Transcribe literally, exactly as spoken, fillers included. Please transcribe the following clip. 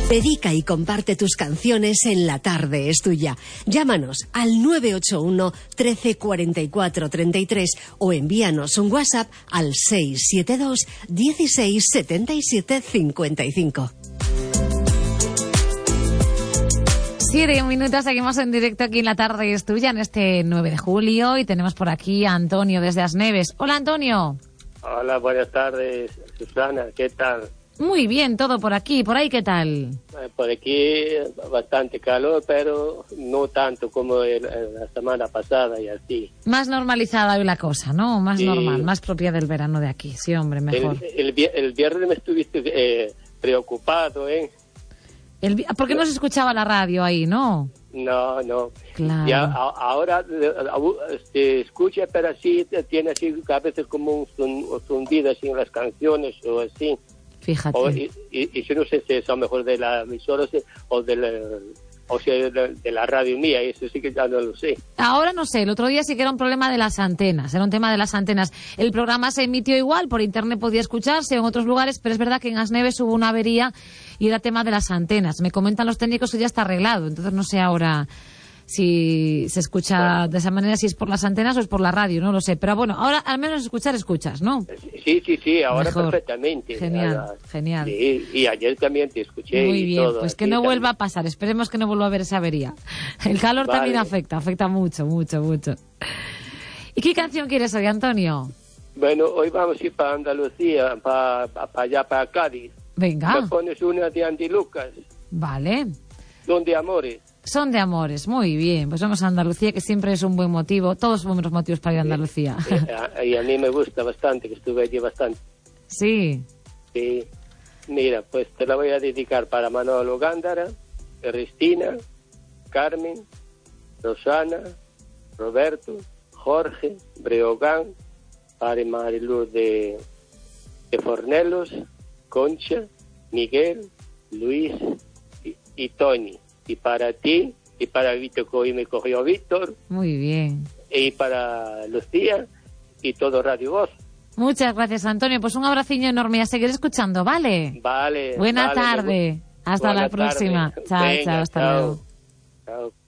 Dedica y comparte tus canciones en La Tarde es Tuya. Llámanos al nueve ocho uno, trece, cuarenta y cuatro, treinta y tres o envíanos un WhatsApp al seis siete dos, dieciséis, setenta y siete, cincuenta y cinco. Siete minutos, seguimos en directo aquí en La Tarde es Tuya en este nueve de julio y tenemos por aquí a Antonio desde Asneves. Hola, Antonio. Hola, buenas tardes, Susana, ¿qué tal? Muy bien, todo por aquí. ¿Por ahí qué tal? Eh, por aquí bastante calor, pero no tanto como el, la semana pasada y así. Más normalizada hoy la cosa, ¿no? Más sí. normal, más propia del verano de aquí. Sí, hombre, mejor. El, el, el viernes me estuviste eh, preocupado, ¿eh? El, ¿Por qué no se escuchaba la radio ahí, no? No, no. Claro. Ya, a, ahora se escucha, pero así tiene así a veces como un, un zumbido así en las canciones o así. Fíjate. O, y, y, y yo no sé si es a lo mejor de la emisora o de la, o sea, de, la, de la radio mía, eso sí que ya no lo sé. Ahora no sé, el otro día sí que era un problema de las antenas, era un tema de las antenas. El programa se emitió igual, por internet podía escucharse en otros lugares, pero es verdad que en Asneves hubo una avería y era tema de las antenas. Me comentan los técnicos que ya está arreglado, entonces no sé ahora si se escucha bueno. de esa manera, si es por las antenas o es por la radio, no lo sé. Pero bueno, ahora al menos escuchar, escuchas, ¿no? Sí, sí, sí, ahora mejor. Perfectamente. Genial, ahora, genial. Sí, y ayer también te escuché. Muy y bien, todo, pues que no también. vuelva a pasar, esperemos que no vuelva a haber esa avería. El calor vale. también afecta, afecta mucho, mucho, mucho. ¿Y qué canción quieres hoy, Antonio? Bueno, hoy vamos a ir para Andalucía, para, para allá, para Cádiz. Venga. Me pones una de Andy Lucas. Vale. Son de amores. Son de amores, muy bien. Pues vamos a Andalucía, que siempre es un buen motivo. Todos son buenos motivos para ir a Andalucía. Sí, sí. Y a mí me gusta bastante, que estuve allí bastante. Sí. Sí. Mira, pues te la voy a dedicar para Manolo Gándara, Cristina, Carmen, Rosana, Roberto, Jorge, Breogán, para Mariluz de, de Fornelos, Concha, Miguel, Luis y, y Tony. Y para ti, y para Víctor, que hoy me cogió Víctor. Muy bien. Y para Lucía, y todo Radio Voz. Muchas gracias, Antonio. Pues un abraciño enorme y a seguir escuchando, ¿vale? Vale. Buena vale, tarde. Hasta Buena la próxima. Tarde. Chao, Venga, chao, hasta chao. luego. Chao.